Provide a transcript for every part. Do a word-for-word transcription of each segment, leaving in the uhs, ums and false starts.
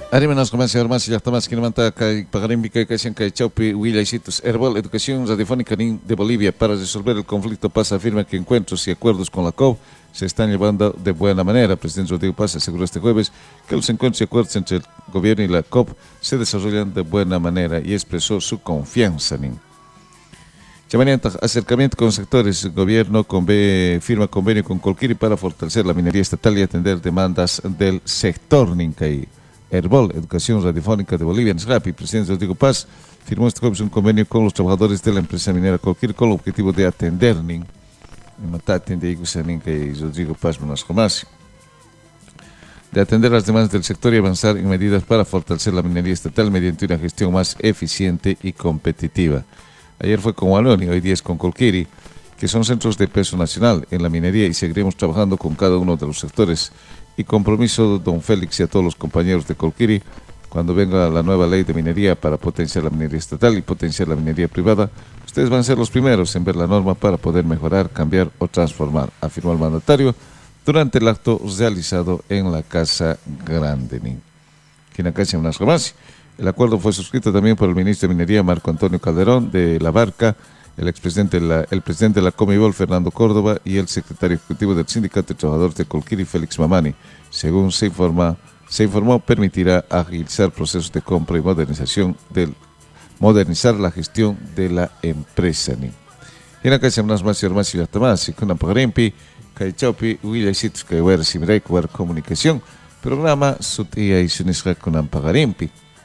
Arimanos comercio armas y hasta más que manta pagarín bica que sean que chaupi Willaitos Herbal Educación Radiofónica de Bolivia para resolver el conflicto Paz afirma que encuentros y acuerdos con la C O V se están llevando de buena manera. El presidente Rodrigo Paz aseguró este jueves que los encuentros y acuerdos entre el gobierno y la C O V se desarrollan de buena manera y expresó su confianza. Llamarían acercamiento con sectores. El gobierno conve, firma convenio con Colquiri para fortalecer la minería estatal y atender demandas del sector Nincay. Herbal Educación Radiofónica de Bolivia, N S R A P, y presidente Rodrigo Paz firmó este jueves un convenio con los trabajadores de la empresa minera Colquiri con el objetivo de atender nin Rodrigo Paz de atender las demandas del sector y avanzar en medidas para fortalecer la minería estatal mediante una gestión más eficiente y competitiva. Ayer fue con Wallonia, hoy día es con Colquiri, que son centros de peso nacional en la minería y seguiremos trabajando con cada uno de los sectores. Y compromiso don Félix y a todos los compañeros de Colquiri, cuando venga la nueva ley de minería para potenciar la minería estatal y potenciar la minería privada, ustedes van a ser los primeros en ver la norma para poder mejorar, cambiar o transformar, afirmó el mandatario durante el acto realizado en la Casa Grande. El acuerdo fue suscrito también por el ministro de Minería Marco Antonio Calderón de la Barca, el expresidente de la, el presidente de la Comibol Fernando Córdoba y el secretario ejecutivo del Sindicato de Trabajadores de Colquiri Félix Mamani. Según se informa, se informó, permitirá agilizar procesos de compra y modernización del modernizar la gestión de la empresa. Y en la calle más más y más y hasta más y con Ampagarempi, Caichaupi, Willaitos que ver si me comunicación, programa Sutia y Sunisra con Ampagarempi.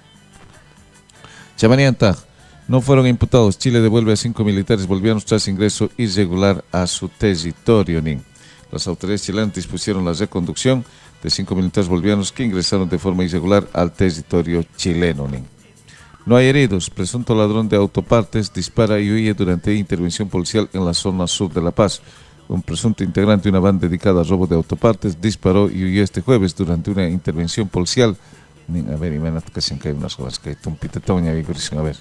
Chamaniantag. No fueron imputados. Chile devuelve a cinco militares bolivianos tras ingreso irregular a su territorio. Las autoridades chilenas dispusieron la reconducción de cinco militares bolivianos que ingresaron de forma irregular al territorio chileno. No hay heridos. Presunto ladrón de autopartes dispara y huye durante intervención policial en la zona sur de La Paz. Un presunto integrante de una banda dedicada al robo de autopartes disparó y huyó este jueves durante una intervención policial. A ver, imagínate que se han caído unas cosas que un pitetón a ver.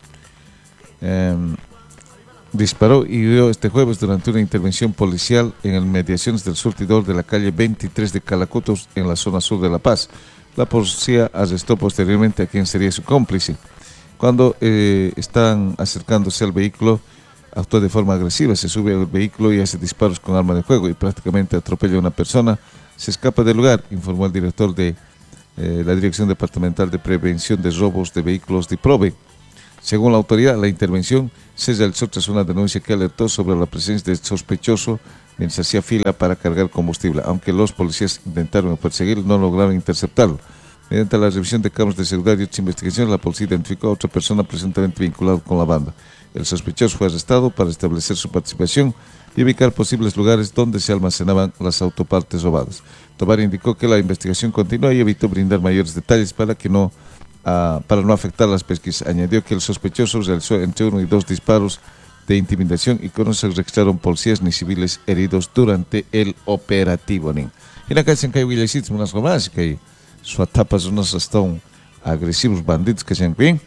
Eh, disparó y huyó este jueves durante una intervención policial en el mediaciones del surtidor de la calle veintitrés de Calacutos en la zona sur de La Paz. La policía arrestó posteriormente a quien sería su cómplice. Cuando eh, están acercándose al vehículo, actuó de forma agresiva, se sube al vehículo y hace disparos con arma de fuego y prácticamente atropella a una persona. Se escapa del lugar, informó el director de eh, la Dirección Departamental de Prevención de Robos de Vehículos de Prove. Según la autoridad, la intervención se realizó tras una denuncia que alertó sobre la presencia de sospechoso mientras hacía fila para cargar combustible. Aunque los policías intentaron perseguirlo, no lograron interceptarlo. Mediante la revisión de cámaras de seguridad y otras investigaciones, la policía identificó a otra persona presuntamente vinculada con la banda. El sospechoso fue arrestado para establecer su participación y ubicar posibles lugares donde se almacenaban las autopartes robadas. Tobar indicó que la investigación continúa y evitó brindar mayores detalles para que no Uh, para no afectar las pesquisas. Añadió que el sospechoso realizó entre uno y dos disparos de intimidación y que no se registraron policías ni civiles heridos durante el operativo. Y la calle en que Willaitos unas romas que su etapa son unos están agresivos bandidos que se han bien.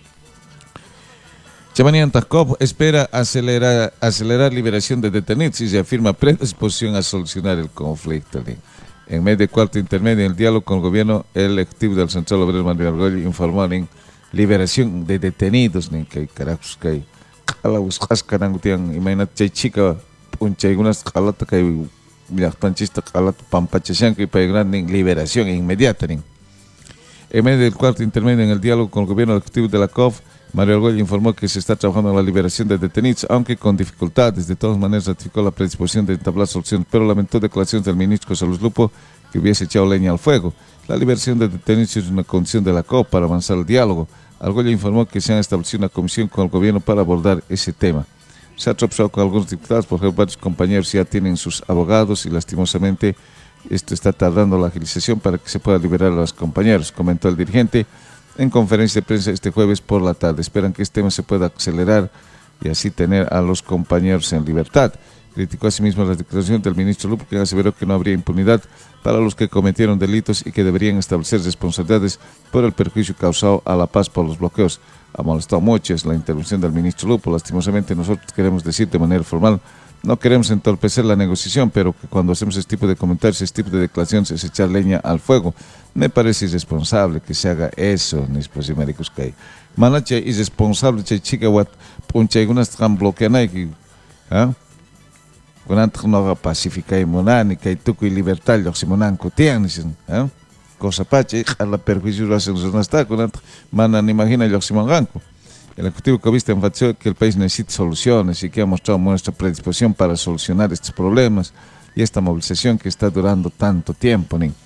Chamanian Tacob espera acelerar, acelerar liberación de detenidos y se afirma predisposición a solucionar el conflicto. En medio de cuarto intermedio en el diálogo con el gobierno, el ejecutivo del Central Obrero Manuel Argüello informó en liberación de detenidos. Que carajos que hay buscas canangutian imagínate chica puncha unas jalata que las panchistas jalata pampachachan que para en liberación inmediata. En medio del cuarto intermedio en el diálogo con el gobierno, el ejecutivo de la C O V Mario Argüello informó que se está trabajando en la liberación de detenidos, aunque con dificultades. De todas maneras, ratificó la predisposición de entablar soluciones, pero lamentó declaraciones del ministro José Luis Lupo que hubiese echado leña al fuego. La liberación de detenidos es una condición de la C O V para avanzar el diálogo. Argüello informó que se ha establecido una comisión con el gobierno para abordar ese tema. Se ha tropezado con algunos diputados, por ejemplo, varios compañeros ya tienen sus abogados y lastimosamente esto está tardando la agilización para que se pueda liberar a los compañeros, comentó el dirigente en conferencia de prensa este jueves por la tarde. Esperan que este tema se pueda acelerar y así tener a los compañeros en libertad. Criticó asimismo las declaraciones del ministro Lupo, que aseveró que no habría impunidad para los que cometieron delitos y que deberían establecer responsabilidades por el perjuicio causado a la paz por los bloqueos. Ha molestado mucho la intervención del ministro Lupo. Lastimosamente nosotros queremos decir de manera formal, no queremos entorpecer la negociación, pero que cuando hacemos este tipo de comentarios, este tipo de declaraciones es echar leña al fuego. Me parece irresponsable que se haga eso, Nispas y Maricos Kay. Manacha irresponsable, chay chica, wat, puncha, algunas están bloqueando, ¿ah? Cuando no haga pacífica y monani, que hay tuco y libertad, los simonanco tienes, ¿ah? Cosa pache, a la perjuicio de las no está, cuando manan, imagina, los simonanco. El Ejecutivo Cavista enfatizó que el país necesita soluciones y que ha mostrado nuestra predisposición para solucionar estos problemas y esta movilización que está durando tanto tiempo, ¿ni?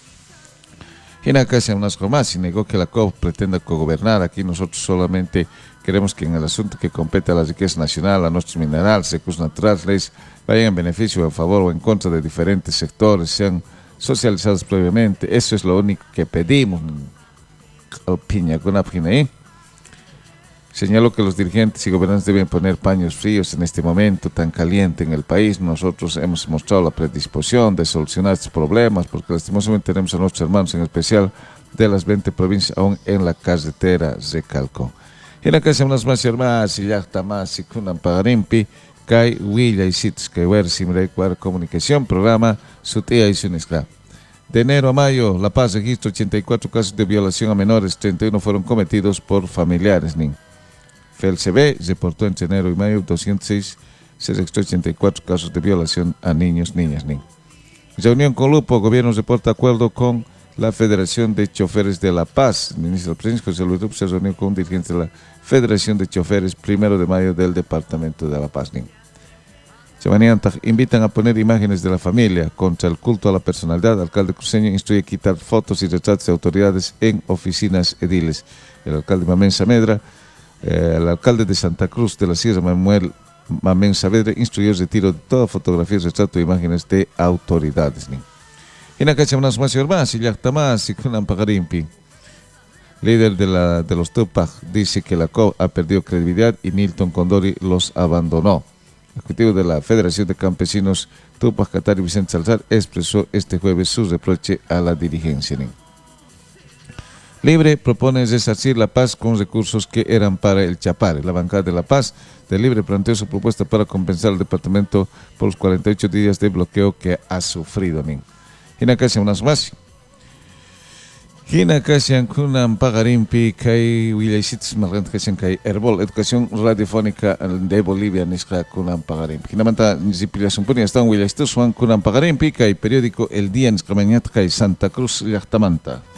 Gina Casia Unasco más y negó que la C O P pretenda cogobernar. Aquí nosotros solamente queremos que en el asunto que compete a la riqueza nacional, a nuestros minerales, recursos naturales, leyes, vayan en beneficio, a favor o en contra de diferentes sectores, sean socializados previamente. Eso es lo único que pedimos. Piña con ahí. Señaló que los dirigentes y gobernantes deben poner paños fríos en este momento tan caliente en el país. Nosotros hemos mostrado la predisposición de solucionar estos problemas porque lastimosamente tenemos a nuestros hermanos, en especial de las veinte provincias, aún en la carretera, recalcó. Y en la casa unas más hermanas y ya está más y kunan pagarimpi, kai huilla y sits que ver simre cuar comunicación, programa su tía y su niscra. De enero a mayo, La Paz registró ochenta y cuatro casos de violación a menores, treinta y uno fueron cometidos por familiares, nin. F E L C B reportó entre enero y mayo doscientos seis, se registró ochenta y cuatro casos de violación a niños, niñas, niños. Reunión con Lupo, gobierno reporta acuerdo con la Federación de Choferes de La Paz. El ministro de Presidencia, José Luis Rupp, se reunió con un dirigente de la Federación de Choferes primero de mayo del departamento de La Paz. Se invitan a poner imágenes de la familia contra el culto a la personalidad. El alcalde cruceño instruye quitar fotos y retratos de autoridades en oficinas ediles. El alcalde Mamén Saavedra Eh, el alcalde de Santa Cruz de la Sierra, Manuel Mamén Saavedra, instruyó el retiro de toda fotografía, retrato e imágenes de autoridades. En la cacha unas más y más, y ya está más, y con Pagarimpi, líder de, la, de los Tupac, dice que la C O P ha perdido credibilidad y Nilton Condori los abandonó. El ejecutivo de la Federación de Campesinos Tupac Katari, Vicente Salazar, expresó este jueves su reproche a la dirigencia. Libre propone resarcir La Paz con recursos que eran para el Chapare. La bancada de La Paz de Libre planteó su propuesta para compensar al departamento por los cuarenta y ocho días de bloqueo que ha sufrido. Hina casi unas más. Hina casi kunan pagarimpi kai wilaysitis margant casi kai Herbol educación radiofónica de Bolivia nisca kunan pagarimpi. Hina manta nisipilasun puni están wilaysitis wan kunan pagarimpi kai periódico El Día nisca mañana kai Santa Cruz yachtamanta.